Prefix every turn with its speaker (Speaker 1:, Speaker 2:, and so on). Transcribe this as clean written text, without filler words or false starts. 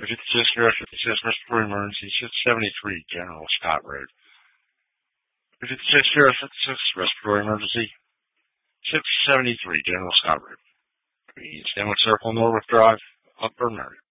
Speaker 1: 56 respiratory emergency, 673 General Scott Road. 56 respiratory emergency, 673 General Scott Road. Stanwood Circle, Norwood Drive, Upper Murray.